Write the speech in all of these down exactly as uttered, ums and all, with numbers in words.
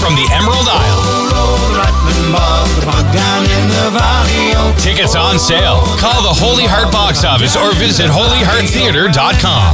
from the Emerald Isle. Tickets on sale. Call the Holy Heart box office or visit holy heart theater dot com.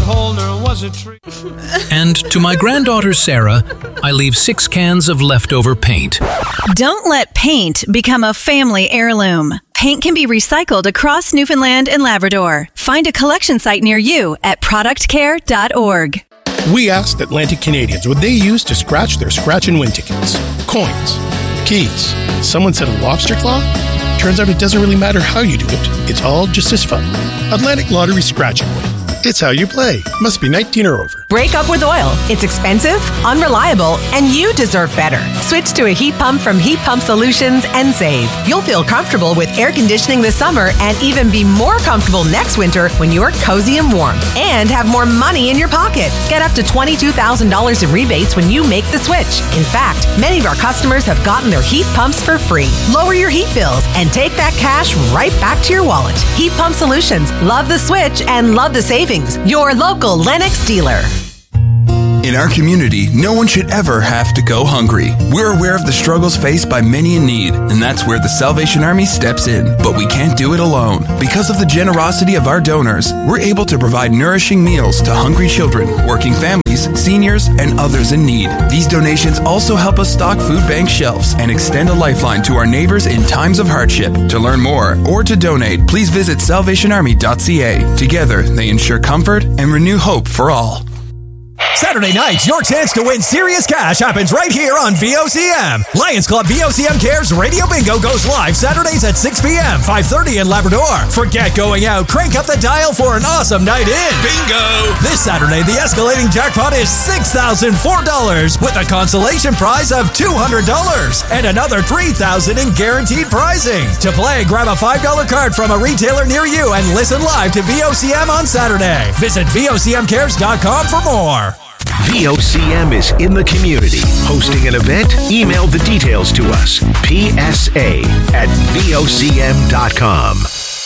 And to my granddaughter Sarah, I leave six cans of leftover paint. Don't let paint become a family heirloom. Paint can be recycled across Newfoundland and Labrador. Find a collection site near you at product care dot org. We asked Atlantic Canadians what they use to scratch their scratch and win tickets. Coins, keys. Someone said a lobster claw? Turns out it doesn't really matter how you do it. It's all just as fun. Atlantic Lottery Scratch and Win. It's how you play. Must be nineteen or over. Break up with oil. It's expensive, unreliable, and you deserve better. Switch to a heat pump from Heat Pump Solutions and save. You'll feel comfortable with air conditioning this summer and even be more comfortable next winter when you're cozy and warm. And have more money in your pocket. Get up to twenty-two thousand dollars in rebates when you make the switch. In fact, many of our customers have gotten their heat pumps for free. Lower your heat bills and take that cash right back to your wallet. Heat Pump Solutions. Love the switch and love the savings. Your local Lennox dealer. In our community, no one should ever have to go hungry. We're aware of the struggles faced by many in need, and that's where the Salvation Army steps in. But we can't do it alone. Because of the generosity of our donors, we're able to provide nourishing meals to hungry children, working families, seniors, and others in need. These donations also help us stock food bank shelves and extend a lifeline to our neighbors in times of hardship. To learn more or to donate, please visit salvation army dot c a. Together, they ensure comfort and renew hope for all. Saturday night, your chance to win serious cash happens right here on V O C M. Lions Club V O C M Cares Radio Bingo goes live Saturdays at six p.m., five thirty in Labrador. Forget going out. Crank up the dial for an awesome night in. Bingo! This Saturday, the escalating jackpot is six thousand four dollars with a consolation prize of two hundred dollars and another three thousand dollars in guaranteed prizing. To play, grab a five dollar card from a retailer near you and listen live to V O C M on Saturday. Visit V O C M cares dot com for more. V O C M is in the community. Hosting an event? Email the details to us. P S A at V O C M dot com.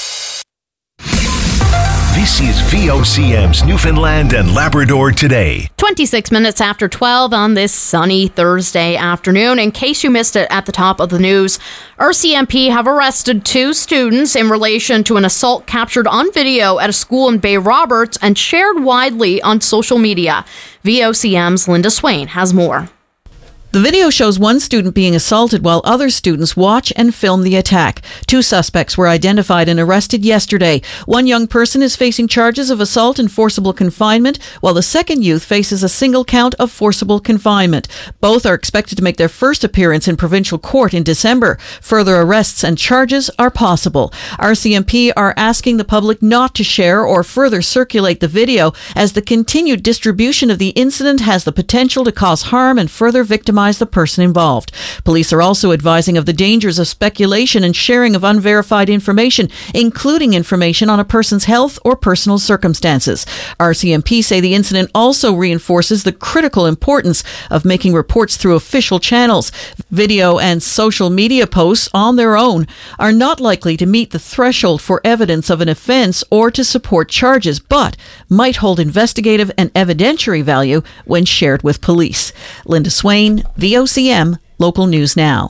This is V O C M's Newfoundland and Labrador Today. twenty-six minutes after twelve on this sunny Thursday afternoon. In case you missed it at the top of the news, R C M P have arrested two students in relation to an assault captured on video at a school in Bay Roberts and shared widely on social media. V O C M's Linda Swain has more. The video shows one student being assaulted while other students watch and film the attack. Two suspects were identified and arrested yesterday. One young person is facing charges of assault and forcible confinement, while the second youth faces a single count of forcible confinement. Both are expected to make their first appearance in provincial court in December. Further arrests and charges are possible. R C M P are asking the public not to share or further circulate the video, as the continued distribution of the incident has the potential to cause harm and further victimize the person involved. Police are also advising of the dangers of speculation and sharing of unverified information, including information on a person's health or personal circumstances. R C M P say the incident also reinforces the critical importance of making reports through official channels. Video and social media posts on their own are not likely to meet the threshold for evidence of an offence or to support charges, but might hold investigative and evidentiary value when shared with police. Linda Swain, V O C M, Local News Now.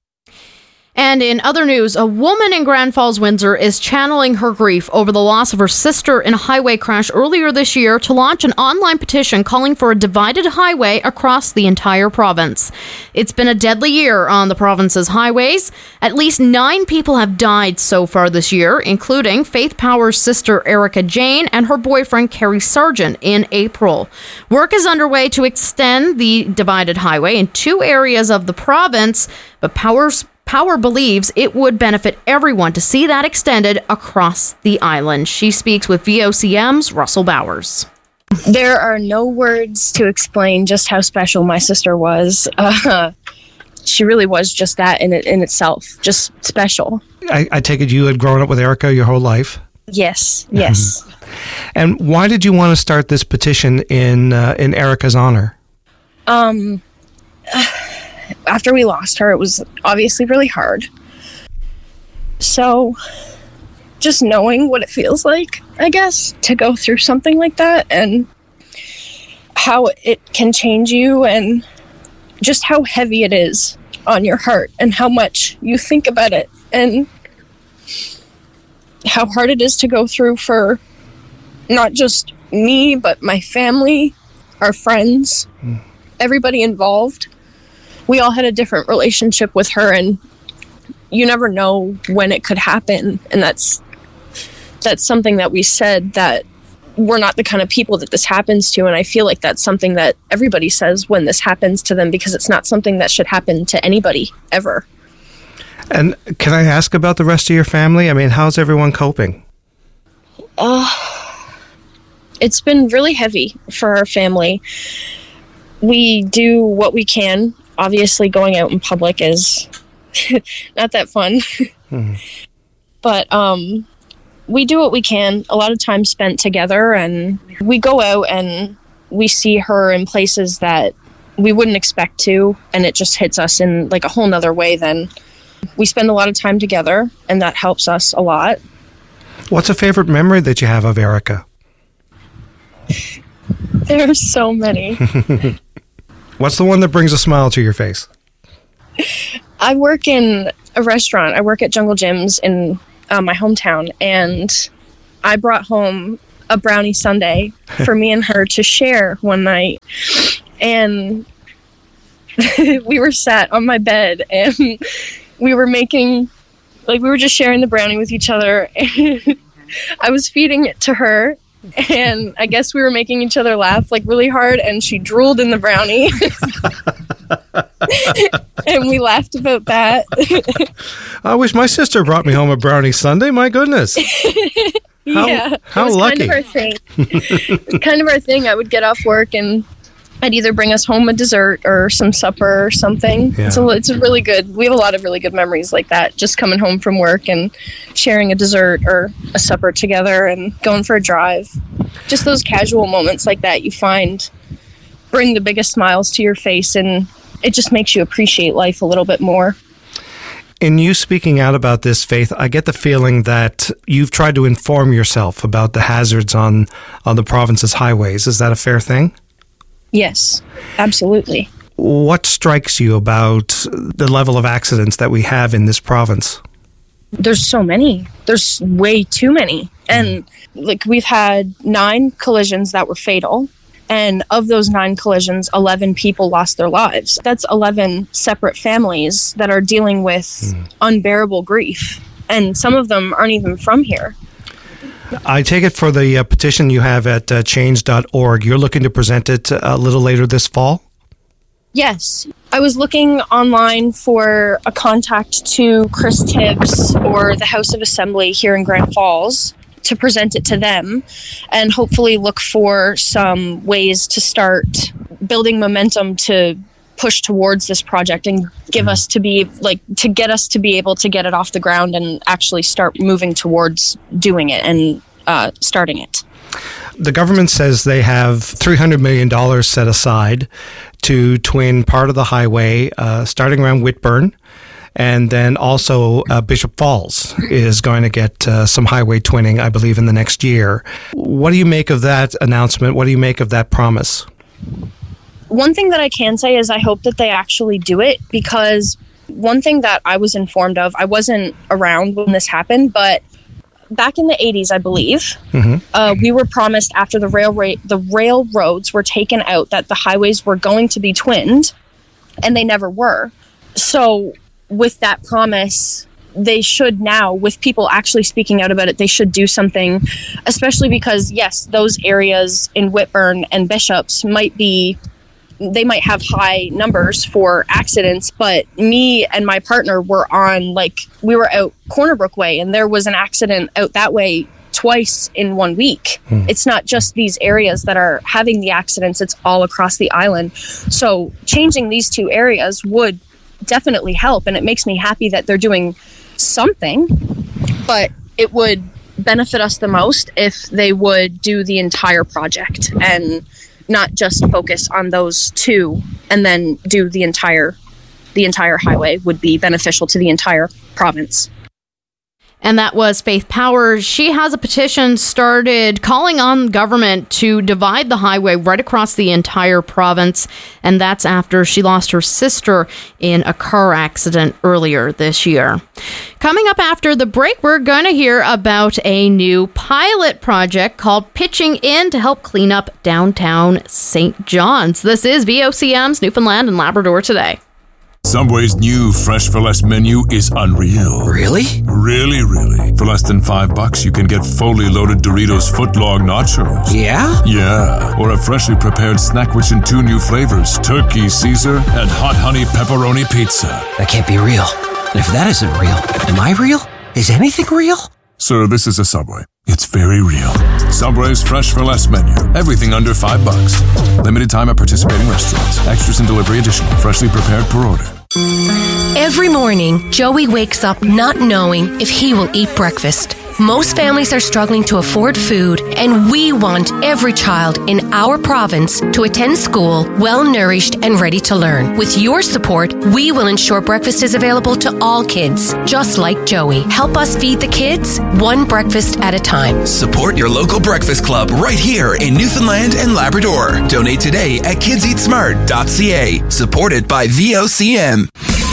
And in other news, a woman in Grand Falls, Windsor is channeling her grief over the loss of her sister in a highway crash earlier this year to launch an online petition calling for a divided highway across the entire province. It's been a deadly year on the province's highways. At least nine people have died so far this year, including Faith Power's sister Erica Jane and her boyfriend Kerry Sargent in April. Work is underway to extend the divided highway in two areas of the province, but Power's Power believes it would benefit everyone to see that extended across the island. She speaks with V O C M's Russell Bowers. There are no words to explain just how special my sister was. Uh, she really was just that in it, in itself, just special. I, I take it you had grown up with Erica your whole life? Yes, yes. And why did you want to start this petition in uh, in Erica's honor? Um... Uh, After we lost her, it was obviously really hard. So, just knowing what it feels like, I guess, to go through something like that and how it can change you and just how heavy it is on your heart and how much you think about it and how hard it is to go through for not just me, but my family, our friends, mm. everybody involved. We all had a different relationship with her, and you never know when it could happen. And that's that's something that we said, that we're not the kind of people that this happens to. And I feel like that's something that everybody says when this happens to them, because it's not something that should happen to anybody ever. And can I ask about the rest of your family? I mean, how's everyone coping? Uh, it's been really heavy for our family. We do what we can. Obviously, going out in public is not that fun. Mm-hmm. But um, we do what we can. A lot of time spent together, and we go out and we see her in places that we wouldn't expect to, and it just hits us in like a whole nother way. Then we spend a lot of time together, and that helps us a lot. What's a favorite memory that you have of Erica? There are so many. What's the one that brings a smile to your face? I work in a restaurant. I work at Jungle Gyms in uh, my hometown, and I brought home a brownie sundae for me and her to share one night. And we were sat on my bed, and we were making, like, we were just sharing the brownie with each other. And I was feeding it to her, and I guess we were making each other laugh like really hard, and she drooled in the brownie. And we laughed about that. I wish my sister brought me home a brownie sundae. My goodness. How, yeah. How it was lucky. Kind of our thing. It was kind of our thing. I would get off work and I'd either bring us home a dessert or some supper or something. Yeah. So it's a really good, we have a lot of really good memories like that. Just coming home from work and sharing a dessert or a supper together and going for a drive. Just those casual moments like that you find bring the biggest smiles to your face, and it just makes you appreciate life a little bit more. In you speaking out about this, Faith, I get the feeling that you've tried to inform yourself about the hazards on, on the province's highways. Is that a fair thing? Yes, absolutely. What strikes you about the level of accidents that we have in this province? There's so many. There's way too many. And like we've had nine collisions that were fatal. And of those nine collisions, eleven people lost their lives. That's eleven separate families that are dealing with mm. unbearable grief. And some of them aren't even from here. I take it for the uh, petition you have at uh, change dot org, you're looking to present it a little later this fall? Yes. I was looking online for a contact to Chris Tibbs or the House of Assembly here in Grand Falls to present it to them, and hopefully look for some ways to start building momentum to push towards this project and give us to be like to get us to be able to get it off the ground and actually start moving towards doing it and uh, starting it. The government says they have three hundred million dollars set aside to twin part of the highway uh, starting around Whitburn. And then also uh, Bishop Falls is going to get uh, some highway twinning, I believe, in the next year. What do you make of that announcement? What do you make of that promise? One thing that I can say is I hope that they actually do it, because one thing that I was informed of, I wasn't around when this happened, but back in the eighties, I believe, mm-hmm. uh, we were promised after the railway, the railroads were taken out that the highways were going to be twinned, and they never were. So with that promise, they should now, with people actually speaking out about it, they should do something, especially because, yes, those areas in Whitburn and Bishops might be, they might have high numbers for accidents, but me and my partner were on, like, we were out Cornerbrook Way, and there was an accident out that way twice in one week. Hmm. It's not just these areas that are having the accidents, it's all across the island. So changing these two areas would definitely help, and it makes me happy that they're doing something, but it would benefit us the most if they would do the entire project and not just focus on those two and then do the entire the entire highway would be beneficial to the entire province. And that was Faith Powers. She has a petition started calling on government to divide the highway right across the entire province. And that's after she lost her sister in a car accident earlier this year. Coming up after the break, we're going to hear about a new pilot project called Pitching In to help clean up downtown Saint John's. This is V O C M's Newfoundland and Labrador Today. Subway's new Fresh for Less menu is unreal. Really? Really, really. For less than five bucks, you can get fully loaded Doritos footlong nachos. Yeah? Yeah. Or a freshly prepared snack which in two new flavors, Turkey Caesar and Hot Honey Pepperoni Pizza. That can't be real. And if that isn't real, am I real? Is anything real? Sir, this is a Subway. It's very real. Subway's Fresh for Less menu. Everything under five bucks. Limited time at participating restaurants. Extras and delivery additional. Freshly prepared per order. Every morning, Joey wakes up not knowing if he will eat breakfast. Most families are struggling to afford food, and we want every child in our province to attend school well-nourished and ready to learn. With your support, we will ensure breakfast is available to all kids, just like Joey. Help us feed the kids, one breakfast at a time. Support your local breakfast club right here in Newfoundland and Labrador. Donate today at kids eat smart dot c a. Supported by V O C M.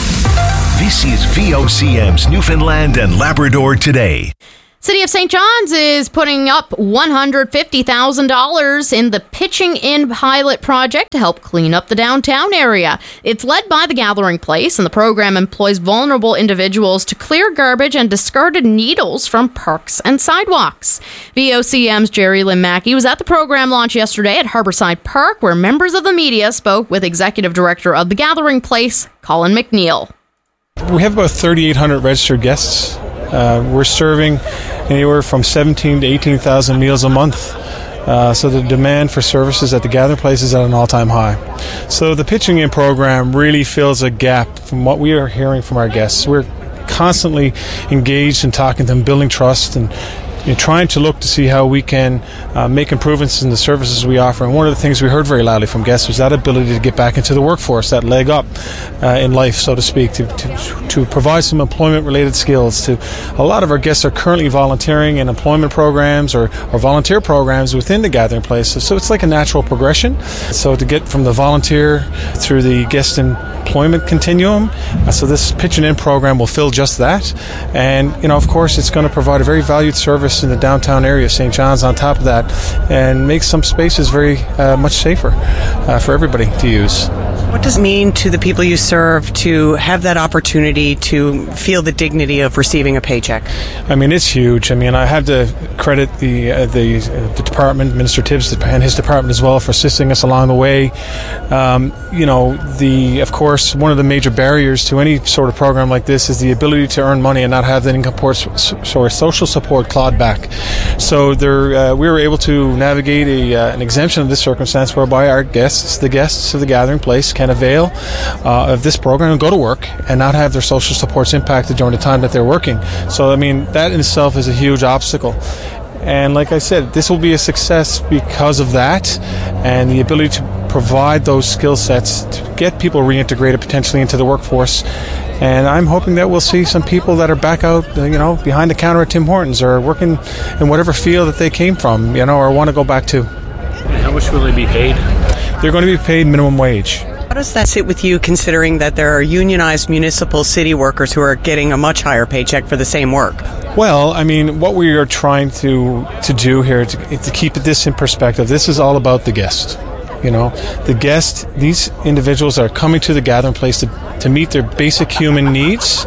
This is V O C M's Newfoundland and Labrador Today. City of Saint John's is putting up one hundred fifty thousand dollars in the Pitching In pilot project to help clean up the downtown area. It's led by the Gathering Place, and the program employs vulnerable individuals to clear garbage and discarded needles from parks and sidewalks. V O C M's Jerry Lynn Mackey was at the program launch yesterday at Harborside Park, where members of the media spoke with Executive Director of the Gathering Place, Colin McNeil. We have about thirty-eight hundred registered guests. Uh, we're serving anywhere from seventeen to eighteen thousand meals a month. Uh, so the demand for services at the Gathering Place is at an all-time high. So the Pitching In program really fills a gap from what we are hearing from our guests. We're constantly engaged in talking to them, building trust, and you know, trying to look to see how we can uh, make improvements in the services we offer. And one of the things we heard very loudly from guests was that ability to get back into the workforce, that leg up uh, in life, so to speak, to, to, to provide some employment-related skills. To a lot of our guests are currently volunteering in employment programs or, or volunteer programs within the Gathering Place. So, so it's like a natural progression. So to get from the volunteer through the guest employment continuum, uh, so this Pitching In program will fill just that. And, you know, of course, it's going to provide a very valued service in the downtown area of Saint John's on top of that, and make some spaces very uh, much safer uh, for everybody to use. What does it mean to the people you serve to have that opportunity to feel the dignity of receiving a paycheck? I mean, it's huge. I mean, I have to credit the uh, the, uh, the department, Minister Tibbs and his department as well, for assisting us along the way. Um, you know, the of course, one of the major barriers to any sort of program like this is the ability to earn money and not have the income support, sorry, social support clawed back. So there, uh, we were able to navigate a, uh, an exemption of this circumstance whereby our guests, the guests of the Gathering Place, can avail uh, of this program and go to work and not have their social supports impacted during the time that they're working. So, I mean, that in itself is a huge obstacle. And like I said, this will be a success because of that and the ability to provide those skill sets to get people reintegrated potentially into the workforce. And I'm hoping that we'll see some people that are back out, you know, behind the counter at Tim Hortons or working in whatever field that they came from, you know, or want to go back to. And how much will they be paid? They're going to be paid minimum wage. How does that sit with you, considering that there are unionized municipal city workers who are getting a much higher paycheck for the same work? Well, I mean, what we are trying to to do here, to, to keep this in perspective, this is all about the guest. You know, the guest, these individuals are coming to the Gathering Place to, to meet their basic human needs.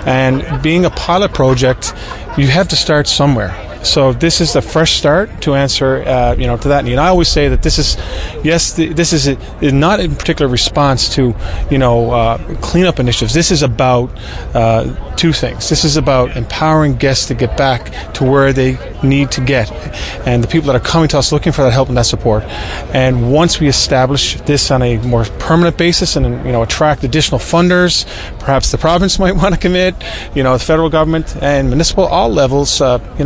And being a pilot project, you have to start somewhere. So this is a fresh start to answer, uh, you know, to that need. I always say that this is, yes, the, this is a, not in particular response to, you know, uh, cleanup initiatives. This is about uh, two things. This is about empowering guests to get back to where they need to get, and the people that are coming to us looking for that help and that support. And once we establish this on a more permanent basis, and you know, attract additional funders, perhaps the province might want to commit, you know, the federal government and municipal, all levels, uh, you know, private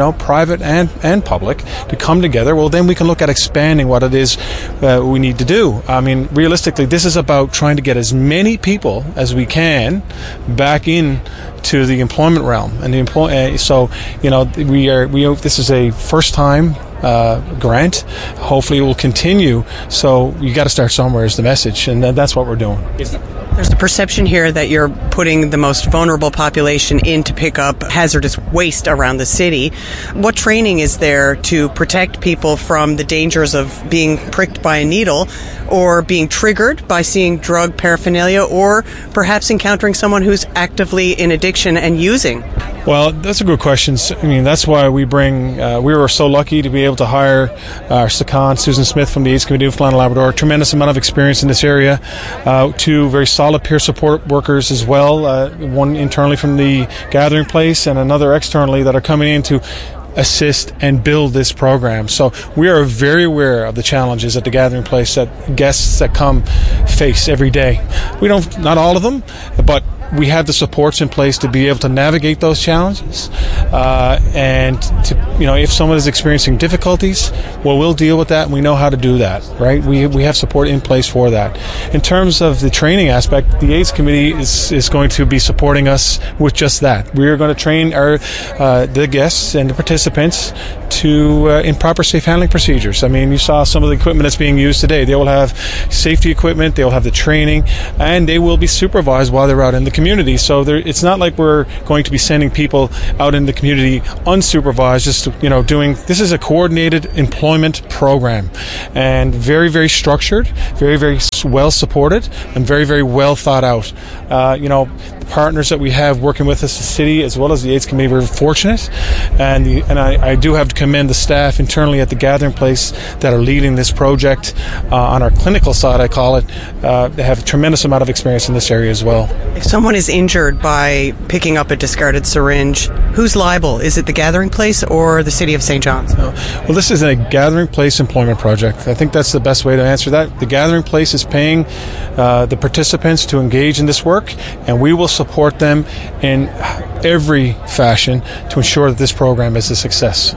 private and, and public, to come together. Well, then we can look at expanding what it is uh, we need to do. I mean, realistically, this is about trying to get as many people as we can back in to the employment realm. And the employ- uh, so, you know, we are, we, this is a first time Uh, grant. Hopefully it will continue. So you got to start somewhere is the message, and that's what we're doing. There's a perception here that you're putting the most vulnerable population in to pick up hazardous waste around the city. What training is there to protect people from the dangers of being pricked by a needle, or being triggered by seeing drug paraphernalia, or perhaps encountering someone who's actively in addiction and using? Well, that's a good question. I mean, that's why we bring, uh, we were so lucky to be able to hire our second, Susan Smith from the AIDS Committee of Newfoundland and Labrador, tremendous amount of experience in this area, uh, two very solid peer support workers as well, uh, one internally from the Gathering Place and another externally that are coming in to assist and build this program. So we are very aware of the challenges at the Gathering Place that guests that come face every day. We don't, not all of them, but we have the supports in place to be able to navigate those challenges. Uh, and to, you know, if someone is experiencing difficulties, well, we'll deal with that, and we know how to do that, right? We we have support in place for that. In terms of the training aspect, the AIDS Committee is, is going to be supporting us with just that. We are going to train our uh, the guests and the participants to uh, in proper safe handling procedures. I mean, you saw some of the equipment that's being used today. They will have safety equipment, they will have the training, and they will be supervised while they're out in the community. So there, it's not like we're going to be sending people out in the community unsupervised, just, you know, doing, this is a coordinated employment program, and very, very structured, very, very well supported, and very, very well thought out. Uh, you know, the partners that we have working with us, the city as well as the AIDS Committee, we're fortunate, and the, and I, I do have to commend the staff internally at the Gathering Place that are leading this project uh, on our clinical side, I call it. Uh, they have a tremendous amount of experience in this area as well. If someone is injured by picking up a discarded syringe, who's liable? Is it the Gathering Place or the City of Saint John's? Uh, well, this is a Gathering Place employment project. I think that's the best way to answer that. The Gathering Place is paying uh, the participants to engage in this work, and we will support them in every fashion to ensure that this program is a success.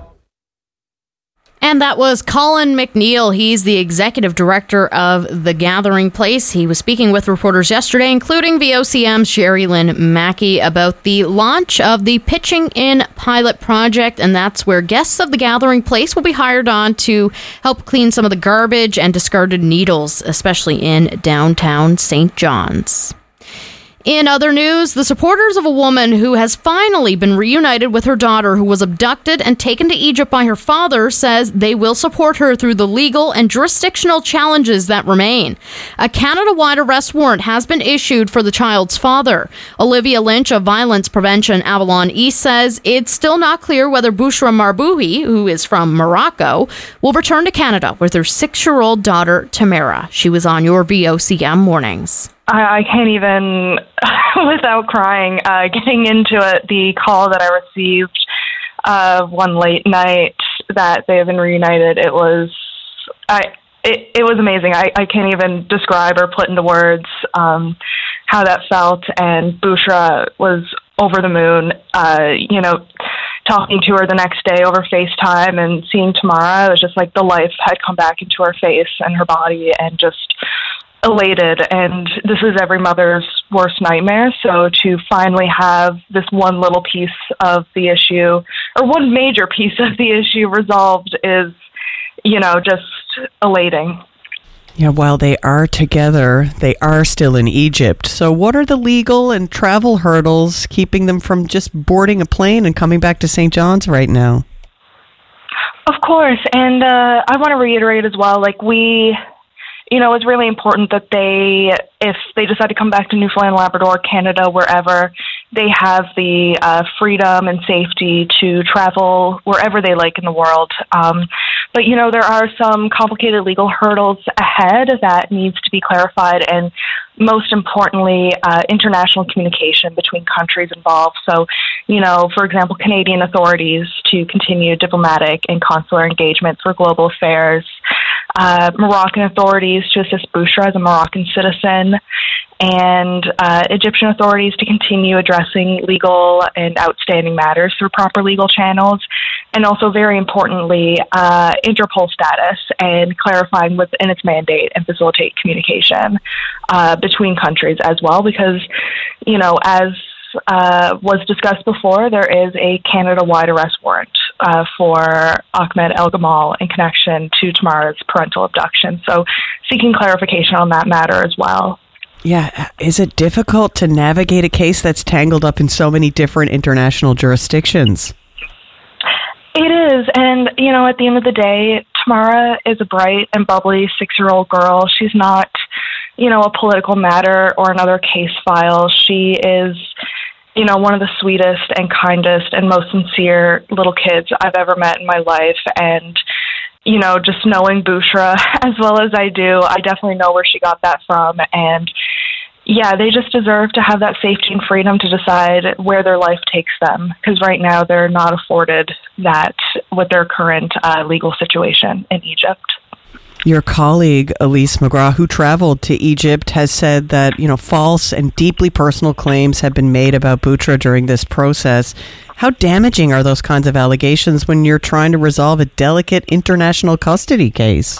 And that was Colin McNeil. He's the executive director of the Gathering Place. He was speaking with reporters yesterday, including V O C M's Sherry Lynn Mackey, about the launch of the Pitching In pilot project. And that's where guests of the Gathering Place will be hired on to help clean some of the garbage and discarded needles, especially in downtown Saint John's. In other news, the supporters of a woman who has finally been reunited with her daughter who was abducted and taken to Egypt by her father says they will support her through the legal and jurisdictional challenges that remain. A Canada-wide arrest warrant has been issued for the child's father. Olivia Lynch of Violence Prevention Avalon East says it's still not clear whether Bushra Marbouhi, who is from Morocco, will return to Canada with her six-year-old daughter, Tamara. She was on your V O C M mornings. I, I can't even, without crying, uh, getting into it, the call that I received uh, one late night that they have been reunited, it was, I, it, it was amazing. I, I can't even describe or put into words um, how that felt, and Bushra was over the moon, uh, you know, talking to her the next day over FaceTime and seeing Tamara. It was just like the life had come back into her face and her body, and just elated. And this is every mother's worst nightmare. So to finally have this one little piece of the issue, or one major piece of the issue, resolved is, you know, just elating. Yeah, while they are together, they are still in Egypt. So what are the legal and travel hurdles keeping them from just boarding a plane and coming back to Saint John's right now? Of course. And uh, I want to reiterate as well, like we... You know, it's really important that they, if they decide to come back to Newfoundland, Labrador, Canada, wherever, they have the uh, freedom and safety to travel wherever they like in the world. Um, but, you know, there are some complicated legal hurdles ahead that needs to be clarified, and most importantly, uh, international communication between countries involved. So, you know, for example, Canadian authorities to continue diplomatic and consular engagements for global affairs. uh, Moroccan authorities to assist Bouchra as a Moroccan citizen, and uh, Egyptian authorities to continue addressing legal and outstanding matters through proper legal channels, and also, very importantly, uh, Interpol status and clarifying within its mandate and facilitate communication uh, between countries as well, because, you know, as uh, was discussed before, there is a Canada-wide arrest warrant uh, for Ahmed El Gamal in connection to Tamara's parental abduction. So seeking clarification on that matter as well. Yeah. Is it difficult to navigate a case that's tangled up in so many different international jurisdictions? It is. And, you know, at the end of the day, Tamara is a bright and bubbly six-year-old girl. She's not, you know, a political matter or another case file. She is, you know, one of the sweetest and kindest and most sincere little kids I've ever met in my life. And, you know, just knowing Bouchra as well as I do, I definitely know where she got that from. And yeah, they just deserve to have that safety and freedom to decide where their life takes them, because right now they're not afforded that with their current uh, legal situation in Egypt. Your colleague, Elise McGraw, who traveled to Egypt, has said that, you know, false and deeply personal claims have been made about Bouchra during this process. How damaging are those kinds of allegations when you're trying to resolve a delicate international custody case?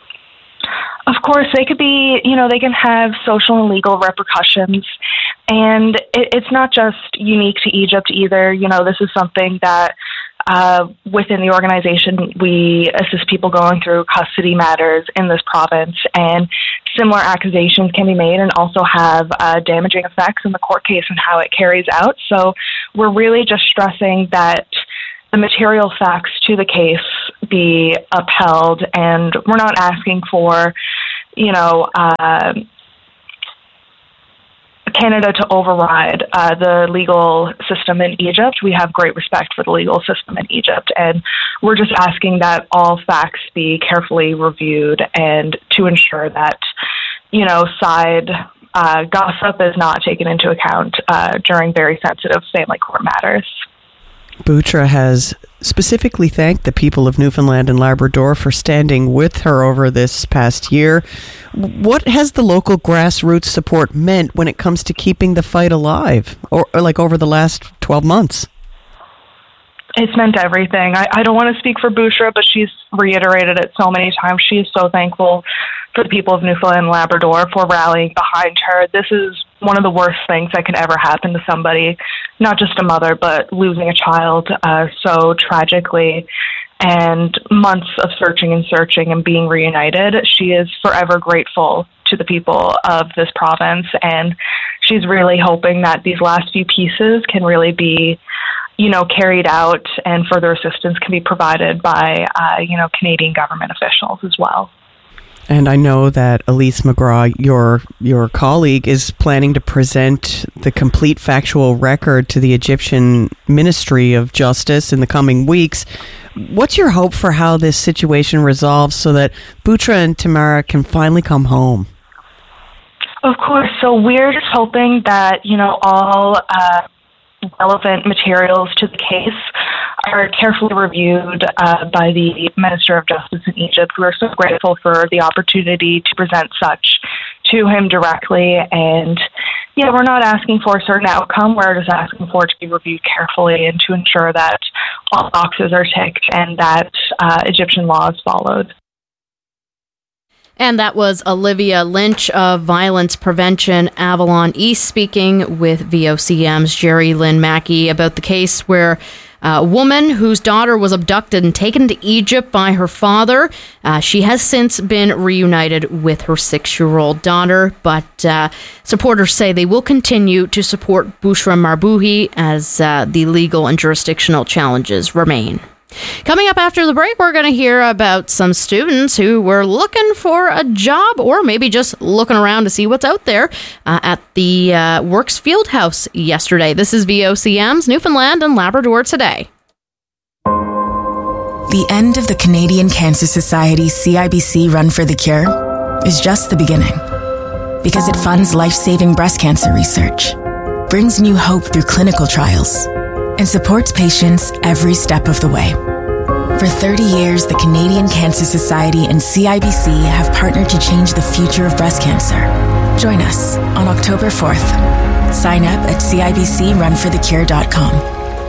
Of course, they could be, you know, they can have social and legal repercussions. And it, it's not just unique to Egypt either. You know, this is something that uh, within the organization, we assist people going through custody matters in this province. And similar accusations can be made and also have uh, damaging effects in the court case and how it carries out. So we're really just stressing that the material facts to the case be upheld, and we're not asking for, you know, uh, Canada to override uh, the legal system in Egypt. We have great respect for the legal system in Egypt, and we're just asking that all facts be carefully reviewed and to ensure that, you know, side uh, gossip is not taken into account uh, during very sensitive family court matters. Bouchra has specifically thanked the people of Newfoundland and Labrador for standing with her over this past year. What has the local grassroots support meant when it comes to keeping the fight alive, or, or like over the last twelve months? It's meant everything. I, I don't want to speak for Bouchra, but she's reiterated it so many times. She is so thankful for the people of Newfoundland and Labrador for rallying behind her. This is one of the worst things that could ever happen to somebody, not just a mother, but losing a child uh, so tragically. And months of searching and searching and being reunited, she is forever grateful to the people of this province. And she's really hoping that these last few pieces can really be, you know, carried out, and further assistance can be provided by, uh, you know, Canadian government officials as well. And I know that Elise McGraw, your your colleague, is planning to present the complete factual record to the Egyptian Ministry of Justice in the coming weeks. What's your hope for how this situation resolves so that Bouchra and Tamara can finally come home? Of course. So we're just hoping that, you know, all uh, relevant materials to the case are carefully reviewed uh, by the Minister of Justice in Egypt. We're so grateful for the opportunity to present such to him directly. And yeah, we're not asking for a certain outcome. We're just asking for it to be reviewed carefully and to ensure that all boxes are ticked and that uh, Egyptian law is followed. And that was Olivia Lynch of Violence Prevention Avalon East speaking with V O C M's Jerry Lynn Mackey about the case where a woman whose daughter was abducted and taken to Egypt by her father. Uh, she has since been reunited with her six-year-old daughter, but uh, supporters say they will continue to support Bouchra Marbouhi as uh, the legal and jurisdictional challenges remain. Coming up after the break, we're going to hear about some students who were looking for a job or maybe just looking around to see what's out there uh, at the uh, Works Fieldhouse yesterday. This is V O C M's Newfoundland and Labrador Today. The end of the Canadian Cancer Society's C I B C Run for the Cure is just the beginning, because it funds life-saving breast cancer research, brings new hope through clinical trials, and supports patients every step of the way. For thirty years, the Canadian Cancer Society and C I B C have partnered to change the future of breast cancer. Join us on October fourth. Sign up at C I B C run for the cure dot com.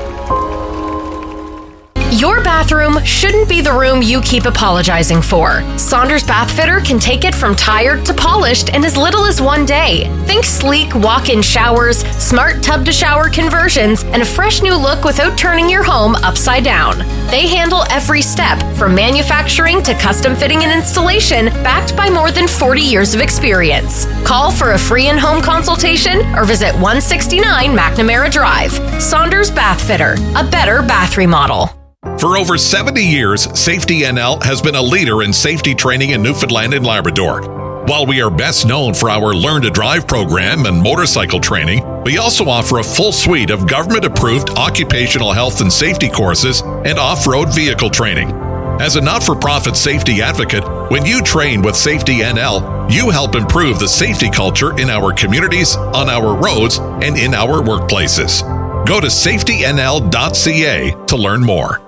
Your bathroom shouldn't be the room you keep apologizing for. Saunders Bath Fitter can take it from tired to polished in as little as one day. Think sleek walk-in showers, smart tub-to-shower conversions, and a fresh new look without turning your home upside down. They handle every step, from manufacturing to custom fitting and installation, backed by more than forty years of experience. Call for a free in-home consultation or visit one sixty-nine McNamara Drive. Saunders Bath Fitter, a better bath remodel. For over seventy years, Safety N L has been a leader in safety training in Newfoundland and Labrador. While we are best known for our Learn to Drive program and motorcycle training, we also offer a full suite of government-approved occupational health and safety courses and off-road vehicle training. As a not-for-profit safety advocate, when you train with Safety N L, you help improve the safety culture in our communities, on our roads, and in our workplaces. Go to safety n l dot c a to learn more.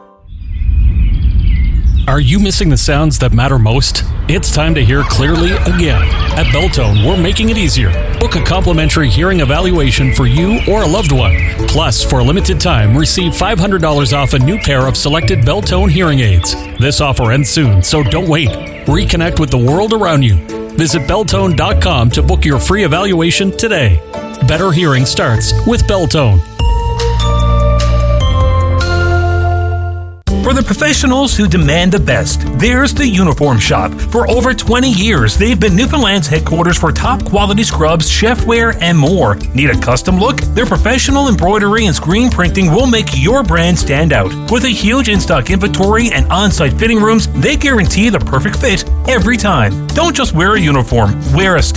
Are you missing the sounds that matter most? It's time to hear clearly again. At Beltone, we're making it easier. Book a complimentary hearing evaluation for you or a loved one. Plus, for a limited time, receive five hundred dollars off a new pair of selected Beltone hearing aids. This offer ends soon, so don't wait. Reconnect with the world around you. Visit beltone dot com to book your free evaluation today. Better hearing starts with Beltone. For the professionals who demand the best, there's the Uniform Shop. For over twenty years, they've been Newfoundland's headquarters for top quality scrubs, chefware, and more. Need a custom look? Their professional embroidery and screen printing will make your brand stand out. With a huge in-stock inventory and on-site fitting rooms, they guarantee the perfect fit every time. Don't just wear a uniform, wear a